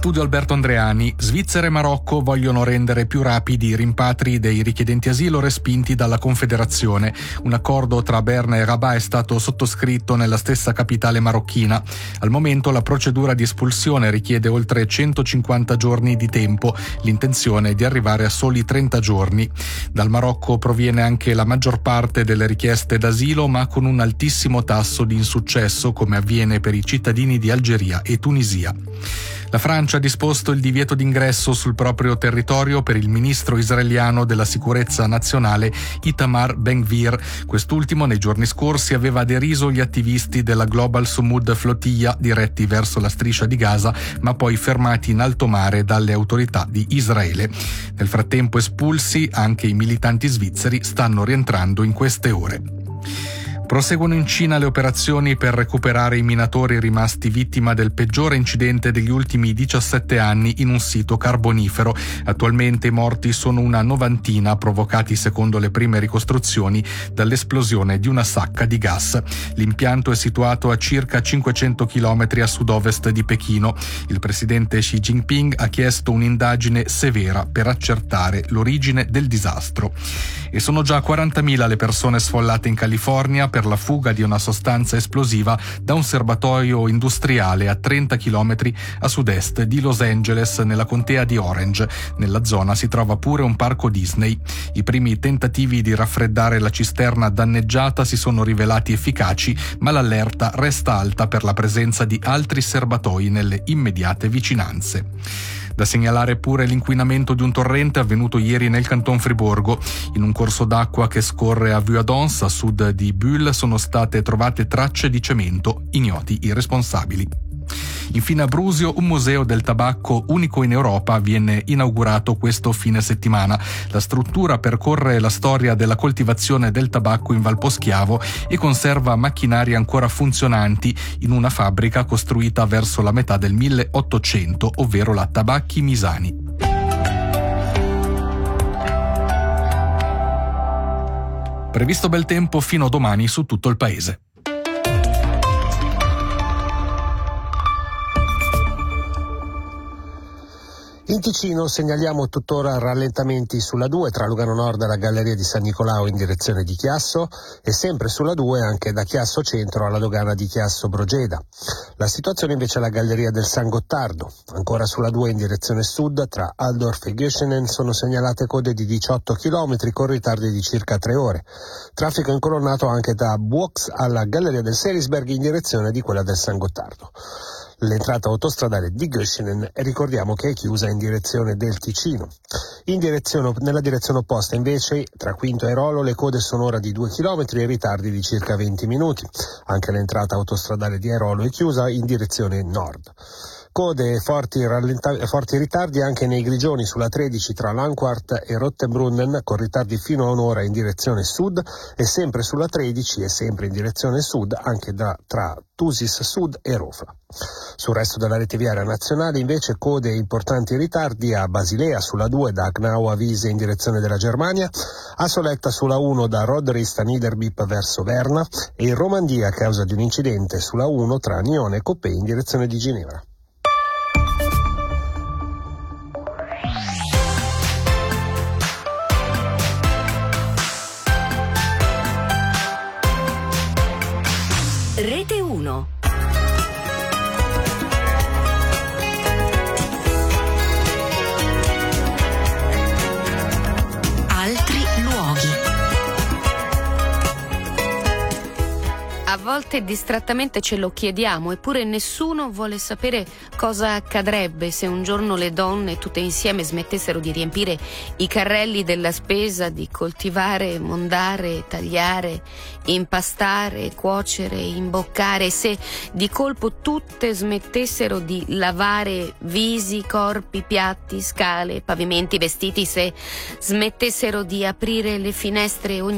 studio Alberto Andreani. Svizzera e Marocco vogliono rendere più rapidi i rimpatri dei richiedenti asilo respinti dalla Confederazione. Un accordo tra Berna e Rabat è stato sottoscritto nella stessa capitale marocchina. Al momento la procedura di espulsione richiede oltre 150 giorni di tempo. L'intenzione è di arrivare a soli 30 giorni. Dal Marocco proviene anche la maggior parte delle richieste d'asilo, ma con un altissimo tasso di insuccesso, come avviene per i cittadini di Algeria e Tunisia. La Francia ha disposto il divieto d'ingresso sul proprio territorio per il ministro israeliano della sicurezza nazionale Itamar Ben-Gvir. Quest'ultimo nei giorni scorsi aveva deriso gli attivisti della Global Sumud Flotilla diretti verso la striscia di Gaza, ma poi fermati in alto mare dalle autorità di Israele. Nel frattempo espulsi, anche i militanti svizzeri stanno rientrando in queste ore. Proseguono in Cina le operazioni per recuperare i minatori rimasti vittima del peggiore incidente degli ultimi 17 anni in un sito carbonifero. Attualmente i morti sono una novantina, provocati secondo le prime ricostruzioni dall'esplosione di una sacca di gas. L'impianto è situato a circa 500 km a sud-ovest di Pechino. Il presidente Xi Jinping ha chiesto un'indagine severa per accertare l'origine del disastro. E sono già 40.000 le persone sfollate in California per la fuga di una sostanza esplosiva da un serbatoio industriale a 30 km a sud-est di Los Angeles, nella contea di Orange. Nella zona si trova pure un parco Disney. I primi tentativi di raffreddare la cisterna danneggiata si sono rivelati efficaci, ma l'allerta resta alta per la presenza di altri serbatoi nelle immediate vicinanze. Da segnalare pure l'inquinamento di un torrente avvenuto ieri nel Canton Friburgo. In un corso d'acqua che scorre a Vuadens, a sud di Bulle, sono state trovate tracce di cemento, ignoti i responsabili. Infine a Brusio un museo del tabacco unico in Europa viene inaugurato questo fine settimana. La struttura percorre la storia della coltivazione del tabacco in Valposchiavo e conserva macchinari ancora funzionanti in una fabbrica costruita verso la metà del 1800, ovvero la Tabacchi Misani. Previsto bel tempo fino a domani su tutto il paese. In Ticino segnaliamo tuttora rallentamenti sulla 2 tra Lugano Nord e la Galleria di San Nicolao in direzione di Chiasso e sempre sulla 2 anche da Chiasso Centro alla dogana di Chiasso Brogeda. La situazione invece alla Galleria del San Gottardo. Ancora sulla 2 in direzione sud tra Altdorf e Göschenen sono segnalate code di 18 km con ritardi di circa 3 ore. Traffico incolonnato anche da Buox alla Galleria del Serisberg in direzione di quella del San Gottardo. L'entrata autostradale di Göschenen ricordiamo che è chiusa in direzione del Ticino. Nella direzione opposta invece tra Quinto e Rolo le code sono ora di 2 km e ritardi di circa 20 minuti. Anche l'entrata autostradale di Airolo è chiusa in direzione nord. Code e forti ritardi anche nei Grigioni sulla 13 tra Langquart e Rottenbrunnen, con ritardi fino a un'ora in direzione sud, e sempre sulla 13 e sempre in direzione sud anche tra Thusis Sud e Rofla. Sul resto della rete viaria nazionale invece code e importanti ritardi a Basilea sulla 2 da Gnau a Wiese in direzione della Germania, a Soletta sulla 1 da Rodrist a Niederbipp verso Berna e in Romandia a causa di un incidente sulla 1 tra Nione e Coppet in direzione di Ginevra. Rete 1. Altri luoghi. A volte distrattamente ce lo chiediamo, eppure nessuno vuole sapere cosa accadrebbe se un giorno le donne tutte insieme smettessero di riempire i carrelli della spesa, di coltivare, mondare, tagliare, impastare, cuocere, imboccare, se di colpo tutte smettessero di lavare visi, corpi, piatti, scale, pavimenti, vestiti, se smettessero di aprire le finestre ogni